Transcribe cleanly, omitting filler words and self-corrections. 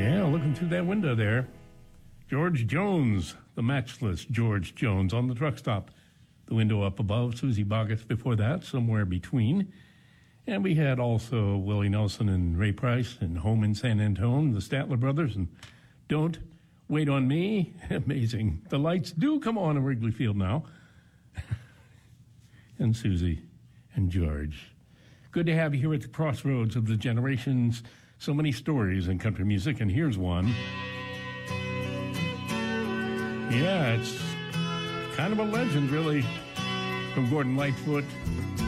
Yeah, looking through that window there. George Jones, the matchless George Jones on the truck stop. The window up above, Susie Boggess before that, somewhere between. And we had also Willie Nelson and Ray Price and Home in San Antone, the Statler Brothers, and Don't Wait on Me. Amazing. The lights do come on in Wrigley Field now. And Susie and George. Good to have you here at the crossroads of the generations. So many stories in country music, and here's one. Yeah, it's kind of a legend, really, from Gordon Lightfoot.